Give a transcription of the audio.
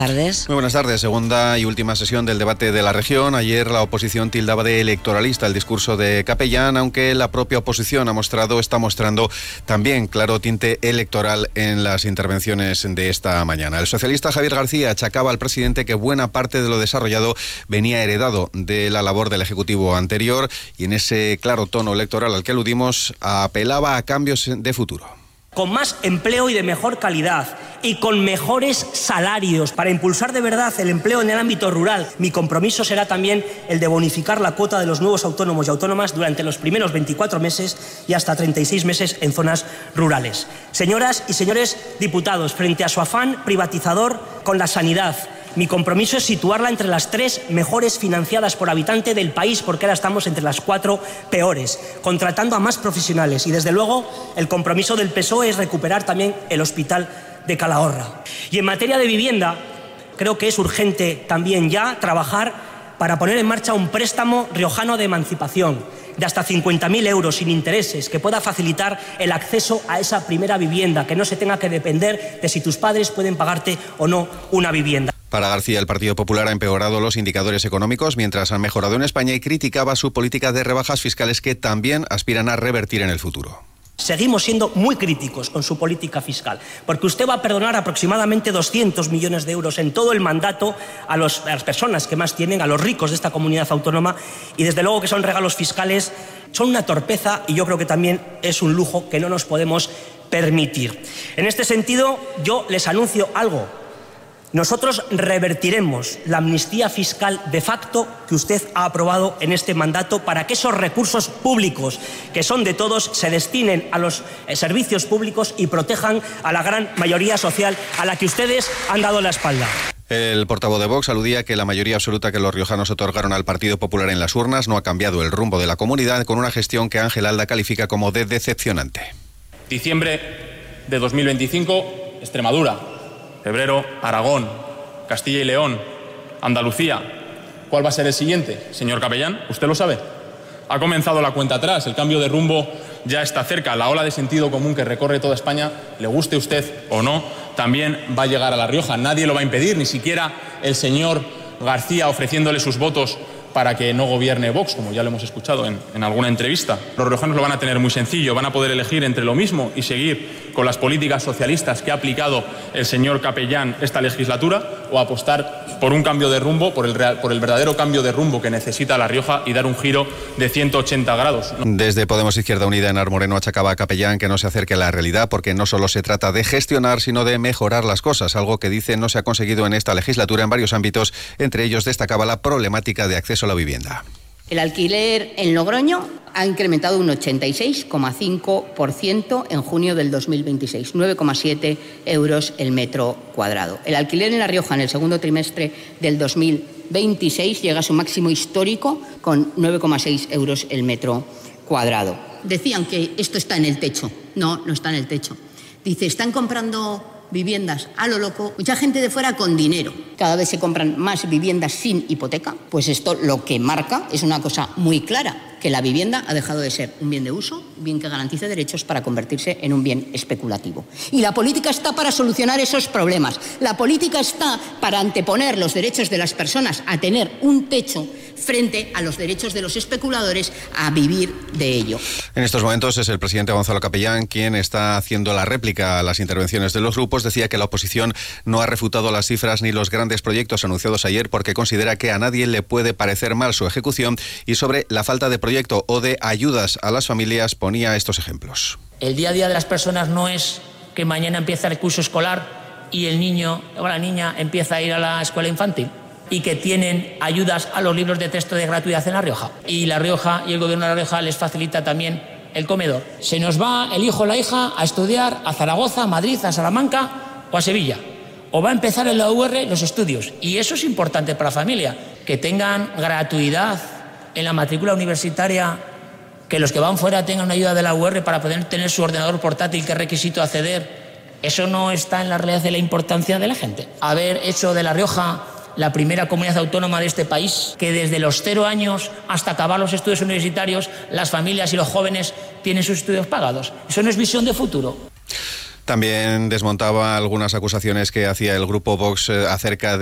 Tardes. Muy buenas tardes. Segunda y última sesión del debate de la región. Ayer la oposición tildaba de electoralista el discurso de Capellán, aunque la propia oposición está mostrando también claro tinte electoral en las intervenciones de esta mañana. El socialista Javier García achacaba al presidente que buena parte de lo desarrollado venía heredado de la labor del Ejecutivo anterior y en ese claro tono electoral al que aludimos apelaba a cambios de futuro. Con más empleo y de mejor calidad y con mejores salarios para impulsar de verdad el empleo en el ámbito rural. Mi compromiso será también el de bonificar la cuota de los nuevos autónomos y autónomas durante los primeros 24 meses y hasta 36 meses en zonas rurales. Señoras y señores diputados, frente a su afán privatizador con la sanidad, mi compromiso es situarla entre las 3 mejores financiadas por habitante del país, porque ahora estamos entre las 4 peores, contratando a más profesionales. Y desde luego el compromiso del PSOE es recuperar también el hospital de Calahorra. Y en materia de vivienda, creo que es urgente también ya trabajar para poner en marcha un préstamo riojano de emancipación de hasta 50.000 euros sin intereses, que pueda facilitar el acceso a esa primera vivienda, que no se tenga que depender de si tus padres pueden pagarte o no una vivienda. Para García, el Partido Popular ha empeorado los indicadores económicos mientras han mejorado en España y criticaba su política de rebajas fiscales que también aspiran a revertir en el futuro. Seguimos siendo muy críticos con su política fiscal, porque usted va a perdonar aproximadamente 200 millones de euros en todo el mandato a las personas que más tienen, a los ricos de esta comunidad autónoma, y desde luego que son regalos fiscales, son una torpeza y yo creo que también es un lujo que no nos podemos permitir. En este sentido, yo les anuncio algo. Nosotros revertiremos la amnistía fiscal de facto que usted ha aprobado en este mandato para que esos recursos públicos, que son de todos, se destinen a los servicios públicos y protejan a la gran mayoría social a la que ustedes han dado la espalda. El portavoz de Vox aludía que la mayoría absoluta que los riojanos otorgaron al Partido Popular en las urnas no ha cambiado el rumbo de la comunidad, con una gestión que Ángel Alda califica como de decepcionante. Diciembre de 2025, Extremadura. Febrero, Aragón, Castilla y León, Andalucía. ¿Cuál va a ser el siguiente, señor Capellán? ¿Usted lo sabe? Ha comenzado la cuenta atrás, el cambio de rumbo ya está cerca. La ola de sentido común que recorre toda España, le guste a usted o no, también va a llegar a La Rioja. Nadie lo va a impedir, ni siquiera el señor García ofreciéndole sus votos para que no gobierne Vox, como ya lo hemos escuchado en alguna entrevista. Los riojanos lo van a tener muy sencillo, van a poder elegir entre lo mismo y seguir con las políticas socialistas que ha aplicado el señor Capellán esta legislatura, o apostar por un cambio de rumbo, por el verdadero cambio de rumbo que necesita La Rioja y dar un giro de 180 grados. Desde Podemos Izquierda Unida, Enar Moreno achacaba a Capellán que no se acerque a la realidad porque no solo se trata de gestionar, sino de mejorar las cosas, algo que dice no se ha conseguido en esta legislatura en varios ámbitos, entre ellos destacaba la problemática de acceso a la vivienda. El alquiler en Logroño ha incrementado un 86,5% en junio del 2026, 9,7 euros el metro cuadrado. El alquiler en La Rioja en el segundo trimestre del 2026 llega a su máximo histórico con 9,6 euros el metro cuadrado. Decían que esto está en el techo. No, no está en el techo. Dice, están comprando viviendas a lo loco, mucha gente de fuera con dinero. Cada vez se compran más viviendas sin hipoteca. Pues esto lo que marca es una cosa muy clara, que la vivienda ha dejado de ser un bien de uso, un bien que garantice derechos, para convertirse en un bien especulativo. Y la política está para solucionar esos problemas. La política está para anteponer los derechos de las personas a tener un techo frente a los derechos de los especuladores a vivir de ello. En estos momentos es el presidente Gonzalo Capellán quien está haciendo la réplica a las intervenciones de los grupos. Decía que la oposición no ha refutado las cifras ni los grandes proyectos anunciados ayer porque considera que a nadie le puede parecer mal su ejecución, y sobre la falta de proyecto o de ayudas a las familias ponía estos ejemplos. El día a día de las personas no es que mañana empieza el curso escolar y el niño o la niña empieza a ir a la escuela infantil, y que tienen ayudas a los libros de texto de gratuidad en La Rioja. Y La Rioja y el gobierno de La Rioja les facilita también el comedor. Se nos va el hijo o la hija a estudiar a Zaragoza, a Madrid, a Salamanca o a Sevilla. O va a empezar en la UR los estudios. Y eso es importante para la familia. Que tengan gratuidad en la matrícula universitaria, que los que van fuera tengan una ayuda de la UR para poder tener su ordenador portátil, qué requisito acceder. Eso no está en la realidad de la importancia de la gente. Haber hecho de La Rioja la primera comunidad autónoma de este país, que desde los 0 años hasta acabar los estudios universitarios, las familias y los jóvenes tienen sus estudios pagados. Eso no es visión de futuro. También desmontaba algunas acusaciones que hacía el grupo Vox acerca